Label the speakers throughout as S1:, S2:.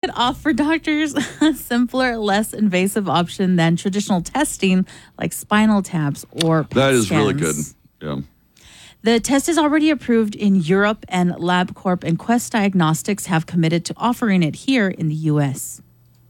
S1: could offer doctors a simpler, less invasive option than traditional testing like spinal taps or PET
S2: That is
S1: scans.
S2: really good. Yeah.
S1: The test is already approved in Europe, and LabCorp and Quest Diagnostics have committed to offering it here in the U.S.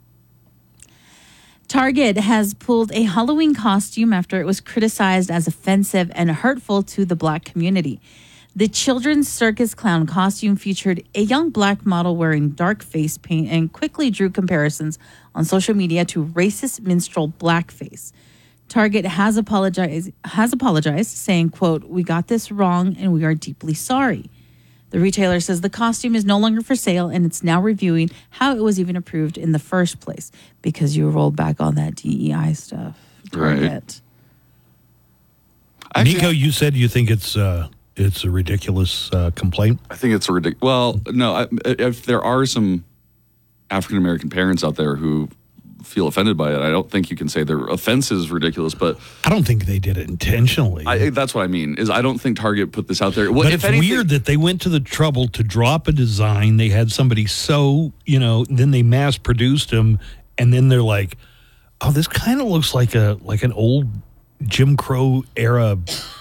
S1: Target has pulled a Halloween costume after it was criticized as offensive and hurtful to the Black community. The children's circus clown costume featured a young Black model wearing dark face paint and quickly drew comparisons on social media to racist minstrel blackface. Target has apologized, saying, quote, "We got this wrong and we are deeply sorry." The retailer says the costume is no longer for sale and it's now reviewing how it was even approved in the first place because you rolled back on that DEI stuff. Target.
S3: Right. Nico, you said you think it's a ridiculous complaint?
S2: I think it's a ridiculous. Well, no, if there are some African-American parents out there who feel offended by it, I don't think you can say their offense is ridiculous, but
S3: I don't think they did it intentionally.
S2: That's what I mean, is I don't think Target put this out there.
S3: But it's weird that they went to the trouble to drop a design. They had somebody sew, then they mass produced them, and then they're like, oh, this kind of looks like an old Jim Crow era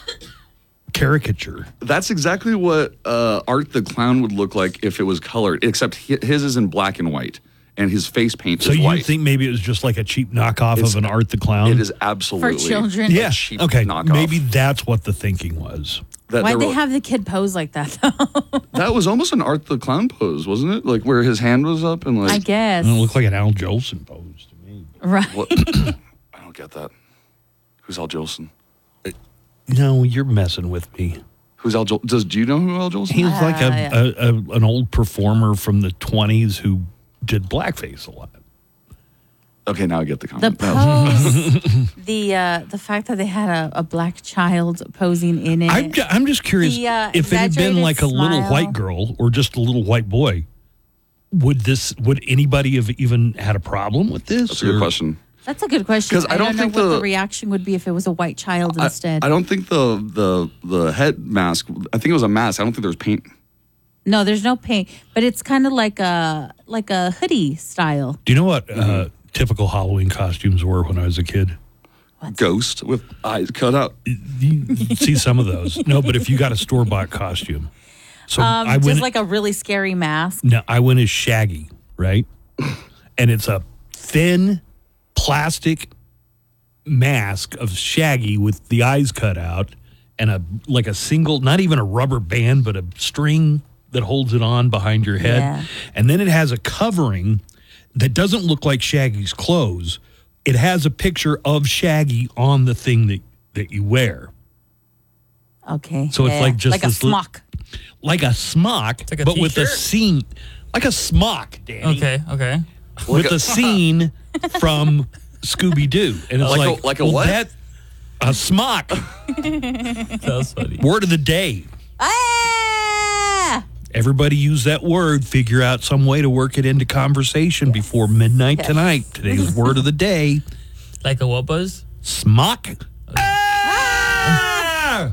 S3: caricature.
S2: That's exactly what Art the Clown would look like if it was colored, except his is in black and white. And his face paint is white.
S3: So you think maybe it was just like a cheap knockoff of an Art the Clown?
S2: It is absolutely.
S1: For children?
S3: Yeah.
S2: Cheap
S3: okay.
S2: knockoff.
S3: Maybe that's what the thinking was.
S1: Why'd they have the kid pose like that, though?
S2: That was almost an Art the Clown pose, wasn't it? Like where his hand was up and like.
S1: I guess.
S3: It looked like an Al Jolson pose to me.
S1: Right.
S2: What? I don't get that. Who's Al Jolson?
S3: No, you're messing with me.
S2: Who's Al Jolson? Do you know who Al Jolson is?
S3: He's like an old performer from the 20s who did blackface a lot.
S2: Okay, now I get the comment.
S1: The pose, the fact that they had a Black child posing in it.
S3: I'm just curious if it had been like a little white girl or just a little white boy, would anybody have even had a problem with this?
S2: That's a good question.
S1: That's a good question.
S2: Because I don't
S1: know
S2: think
S1: what the reaction would be if it was a white child instead.
S2: I don't think the head mask. I think it was a mask. I don't think there was paint.
S1: No, there's no paint, but it's kind of like a hoodie style.
S3: Do you know what typical Halloween costumes were when I was a kid?
S2: Ghost with eyes cut out.
S3: You see some of those. No, but if you got a store-bought costume. So I went,
S1: just like a really scary mask.
S3: No, I went as Shaggy, right? And it's a thin plastic mask of Shaggy with the eyes cut out and a single, not even a rubber band, but a string that holds it on behind your head.
S1: Yeah.
S3: And then it has a covering that doesn't look like Shaggy's clothes. It has a picture of Shaggy on the thing that you wear.
S1: Okay.
S3: So it's like just
S1: like a smock.
S3: Like a smock,
S4: like a
S3: but with a
S4: t-shirt?
S3: scene. Like a smock, Danny.
S4: Okay.
S3: With a scene from Scooby-Doo. And it's
S2: like a what?
S3: A smock.
S4: That was funny.
S3: Word of the day.
S1: Ah!
S3: Everybody use that word. Figure out some way to work it into conversation before midnight tonight. Today's word of the day.
S4: Like a what buzz?
S3: Smock. Ah!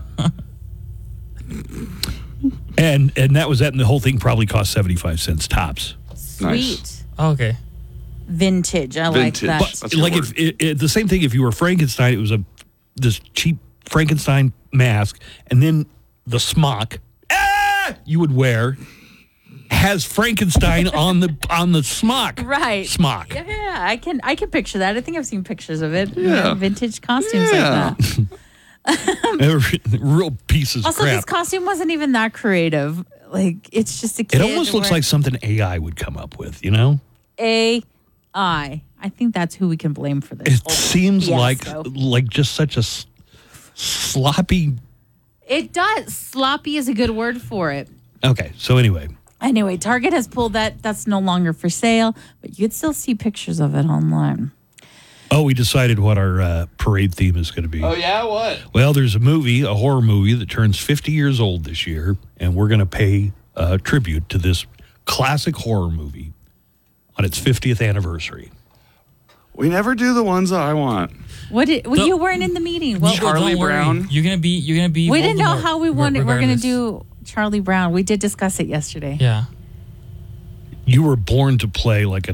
S3: and that was that, and the whole thing probably cost 75 cents tops.
S1: Sweet.
S2: Nice.
S4: Oh, okay.
S1: Vintage. I
S2: Vintage.
S1: like that.
S2: That's
S3: Like
S2: good
S3: if the same thing if you were Frankenstein, it was this cheap Frankenstein mask, and then the smock you would wear has Frankenstein on the smock.
S1: Right.
S3: Smock.
S1: Yeah, I can picture that. I think I've seen pictures of it.
S2: Yeah.
S1: Vintage costumes like that.
S3: Real pieces
S1: Also,
S3: of crap.
S1: this costume wasn't even that creative. Like, it's just a kid.
S3: It almost looks like something AI would come up with, you know?
S1: AI. I think that's who we can blame for this.
S3: It seems
S1: fiasco.
S3: like just such a sloppy.
S1: It does. Sloppy is a good word for it.
S3: Okay, so anyway.
S1: Anyway, Target has pulled that. That's no longer for sale, but you could still see pictures of it online.
S3: Oh, we decided what our parade theme is going to be.
S2: Oh, yeah? What?
S3: Well, there's a horror movie that turns 50 years old this year, and we're going to pay tribute to this classic horror movie on its 50th anniversary.
S2: We never do the ones that I want.
S1: You weren't in the meeting. What
S2: Charlie
S4: Don't worry.
S2: Brown.
S4: You're gonna be.
S1: we didn't know
S4: Voldemort
S1: how we wanted. We're going to
S4: regardless.
S1: do Charlie Brown. We did discuss it yesterday.
S4: Yeah.
S3: You were born to play like an